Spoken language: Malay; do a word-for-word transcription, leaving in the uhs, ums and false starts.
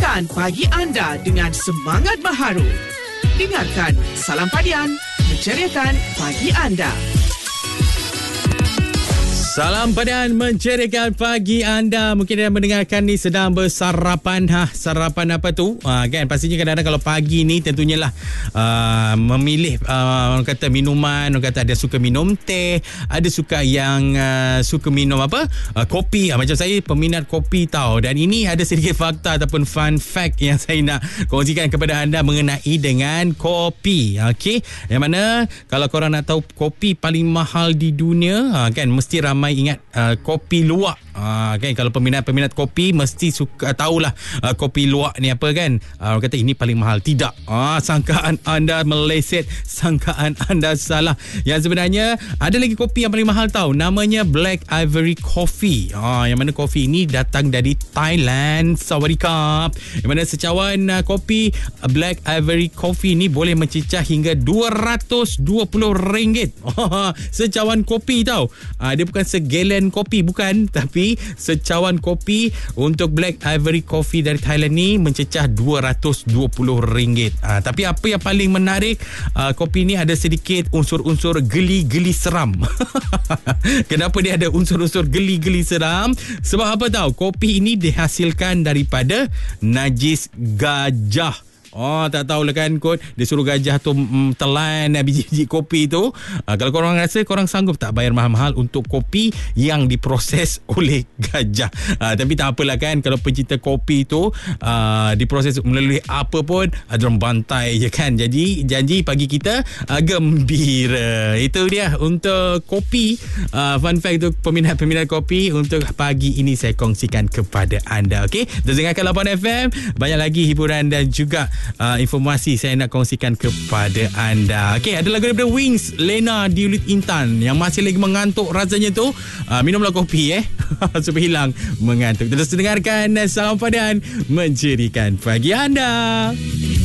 Mulakan pagi anda dengan semangat baharu. Dengarkan Salam Padian, menceriakan pagi anda. Salam Padian, menceriakan pagi anda. Mungkin anda mendengarkan ni sedang bersarapan. Ha, sarapan apa tu? Ha, kan pastinya kadang-kadang kalau pagi ni tentunya lah uh, memilih uh, orang kata minuman, orang kata ada suka minum teh, ada suka yang uh, suka minum apa? Uh, kopi. Ha, macam saya peminat kopi tau. Dan ini ada sedikit fakta ataupun fun fact yang saya nak kongsikan kepada anda mengenai dengan kopi. Okey, yang mana kalau korang nak tahu kopi paling mahal di dunia, ha, kan mesti ramai ingat uh, kopi luwak. Uh, kan kalau peminat-peminat kopi mesti suka tahulah uh, kopi luwak ni apa kan. Uh, orang kata ini paling mahal. Tidak. Uh, sangkaan anda meleset, sangkaan anda salah. Yang sebenarnya ada lagi kopi yang paling mahal tahu. Namanya Black Ivory Coffee. Uh, yang mana kopi ini datang dari Thailand. Sawadikap. Yang mana secawan uh, kopi uh, Black Ivory Coffee ni boleh mencecah hingga dua ratus dua puluh ringgit. Secawan kopi tau. Uh, dia bukan segelen kopi, bukan, tapi secawan kopi untuk Black Ivory Coffee dari Thailand ni mencecah dua ratus dua puluh ringgit. Ha, tapi apa yang paling menarik, uh, kopi ni ada sedikit unsur-unsur geli-geli seram. Kenapa dia ada unsur-unsur geli-geli seram? Sebab apa tahu? Kopi ini dihasilkan daripada najis gajah. Oh, tak tahulah kan kot. Dia suruh gajah tu mm, telan biji-biji kopi tu. uh, Kalau korang rasa korang sanggup tak bayar mahal-mahal untuk kopi yang diproses oleh gajah. uh, Tapi tak apalah kan. Kalau pencinta kopi tu uh, diproses melalui apa pun, uh, diorang bantai je kan. Jadi janji pagi kita uh, gembira. Itu dia untuk kopi. uh, Fun fact untuk peminat-peminat kopi untuk pagi ini saya kongsikan kepada anda. Okay, dengarkan lapan F M. Banyak lagi hiburan dan juga Uh, informasi saya nak kongsikan kepada anda. Okey, ada lagu daripada Wings, Lena Diulit Intan. Yang masih lagi mengantuk rasanya tu, uh, minumlah kopi eh supaya hilang mengantuk. Terus dengarkan Salam Padian, menceriakan pagi anda.